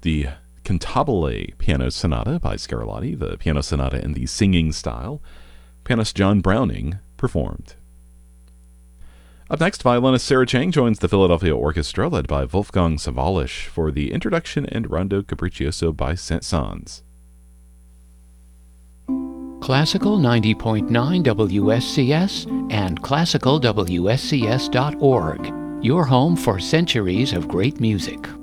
the Cantabile Piano Sonata by Scarlatti, the piano sonata in the singing style. Pianist John Browning performed. Up next, violinist Sarah Chang joins the Philadelphia Orchestra, led by Wolfgang Sawallisch, for the introduction and Rondo Capriccioso by Saint-Saëns. Classical 90.9 WSCS and classicalwscs.org, your home for centuries of great music.